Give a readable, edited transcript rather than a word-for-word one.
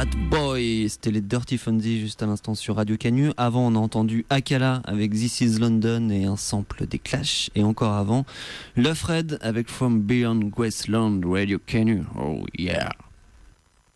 Bad Boy, c'était les Dirty Fonzie juste à l'instant sur Radio Canu. Avant, on a entendu Akala avec This Is London et un sample des Clash. Et encore avant, Love Red avec From Beyond Westland, Radio Canu. Oh yeah.